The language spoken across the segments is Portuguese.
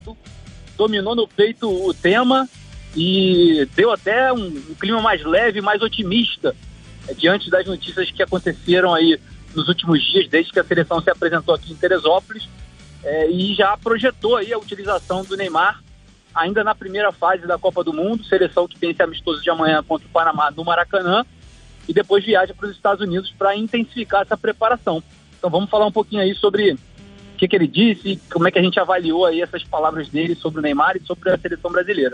dominou no peito o tema e deu até um clima mais leve, mais otimista diante das notícias que aconteceram aí nos últimos dias, desde que a seleção se apresentou aqui em Teresópolis, e já projetou aí a utilização do Neymar ainda na primeira fase da Copa do Mundo, seleção que tem esse amistoso de amanhã contra o Panamá no Maracanã, e depois viaja para os Estados Unidos para intensificar essa preparação. Então vamos falar um pouquinho aí sobre o que ele disse, como é que a gente avaliou aí essas palavras dele sobre o Neymar e sobre a seleção brasileira.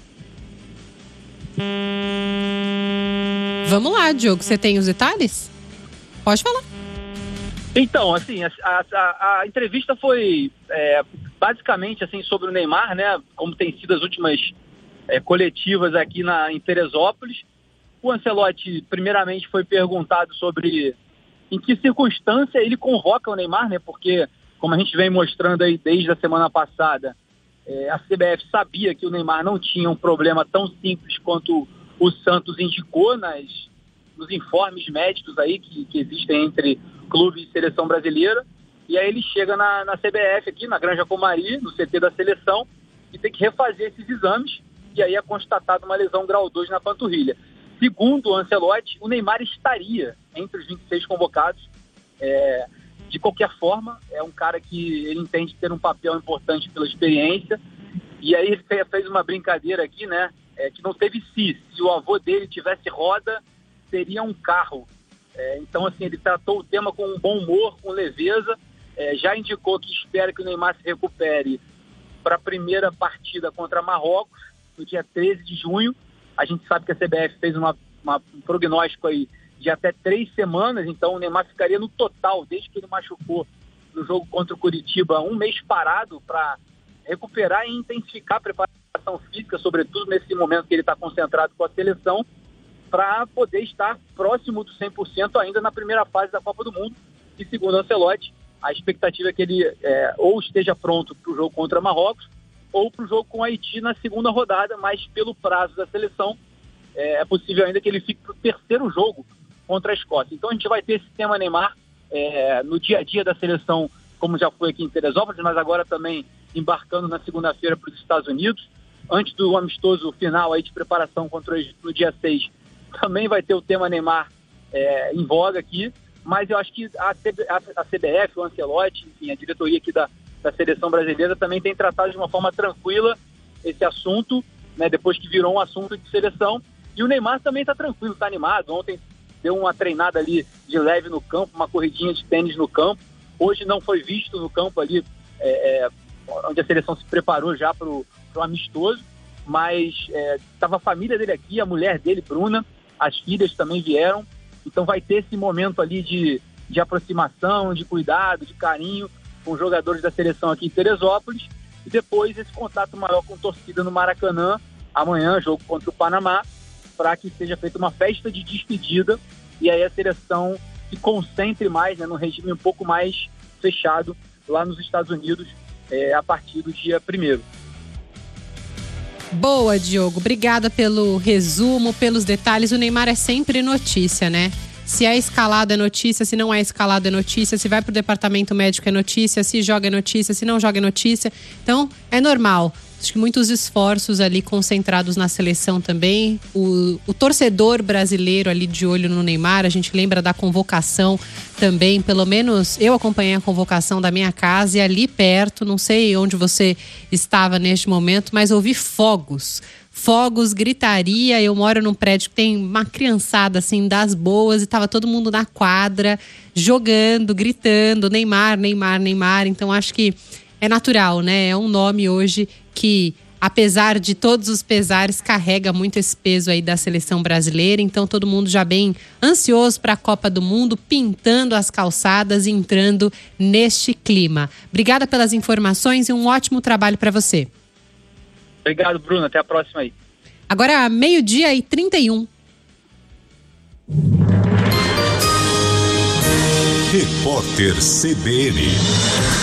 Vamos lá, Diogo, você tem os detalhes? Pode falar. Então, assim, a entrevista foi basicamente assim, sobre o Neymar, né? Como tem sido as últimas coletivas aqui em Teresópolis. O Ancelotti, primeiramente, foi perguntado sobre em que circunstância ele convoca o Neymar, né? Porque, como a gente vem mostrando aí desde a semana passada, a CBF sabia que o Neymar não tinha um problema tão simples quanto o Santos indicou nos informes médicos aí que existem entre clube e seleção brasileira. E aí ele chega na CBF aqui, na Granja Comari, no CT da seleção, e tem que refazer esses exames, e aí é constatada uma lesão grau 2 na panturrilha. Segundo o Ancelotti, o Neymar estaria entre os 26 convocados. De qualquer forma, é um cara que ele entende ter um papel importante pela experiência. E aí ele fez uma brincadeira aqui, né? Que não teve se o avô dele tivesse roda, seria um carro. Então, assim, ele tratou o tema com um bom humor, com leveza. Já indicou que espera que o Neymar se recupere para a primeira partida contra Marrocos, no dia 13 de junho. A gente sabe que a CBF fez um prognóstico aí de até 3 semanas, então o Neymar ficaria no total, desde que ele machucou no jogo contra o Curitiba, 1 mês parado para recuperar e intensificar a preparação física, sobretudo nesse momento que ele está concentrado com a seleção, para poder estar próximo do 100% ainda na primeira fase da Copa do Mundo. E segundo o Ancelotti, a expectativa é que ele ou esteja pronto para o jogo contra Marrocos ou para o jogo com o Haiti na segunda rodada, mas pelo prazo da seleção é possível ainda que ele fique para o terceiro jogo contra a Escócia. Então a gente vai ter esse tema Neymar no dia a dia da seleção, como já foi aqui em Teresópolis, mas agora também embarcando na segunda-feira para os Estados Unidos, antes do amistoso final aí de preparação contra o Egito no dia 6, também vai ter o tema Neymar em voga aqui, mas eu acho que a CBF, o Ancelotti, enfim, a diretoria aqui da seleção brasileira também tem tratado de uma forma tranquila esse assunto, né, depois que virou um assunto de seleção. E o Neymar também está tranquilo, está animado. Ontem deu uma treinada ali de leve no campo, uma corridinha de tênis no campo. Hoje não foi visto no campo ali, onde a seleção se preparou já para o amistoso, mas estava a família dele aqui, a mulher dele, Bruna, as filhas também vieram. Então vai ter esse momento ali de aproximação, de cuidado, de carinho com os jogadores da seleção aqui em Teresópolis, e depois esse contato maior com torcida no Maracanã, amanhã, jogo contra o Panamá, para que seja feita uma festa de despedida, e aí a seleção se concentre mais, né, num regime um pouco mais fechado lá nos Estados Unidos, a partir do dia 1º. Boa, Diogo. Obrigada pelo resumo, pelos detalhes. O Neymar é sempre notícia, né? Se é escalado é notícia, se não é escalado é notícia, se vai pro departamento médico é notícia, se joga é notícia, se não joga é notícia. Então, é normal. Acho que muitos esforços ali concentrados na seleção também. O torcedor brasileiro ali de olho no Neymar, a gente lembra da convocação também. Pelo menos eu acompanhei a convocação da minha casa e ali perto, não sei onde você estava neste momento, mas ouvi fogos, gritaria. Eu moro num prédio que tem uma criançada assim das boas e tava todo mundo na quadra, jogando, gritando, Neymar, Neymar, Neymar. Então acho que é natural, né? É um nome hoje que, apesar de todos os pesares, carrega muito esse peso aí da seleção brasileira. Então todo mundo já bem ansioso para a Copa do Mundo, pintando as calçadas e entrando neste clima. Obrigada pelas informações e um ótimo trabalho para você. Obrigado, Bruno. Até a próxima aí. Agora, 12:31. Repórter CBN.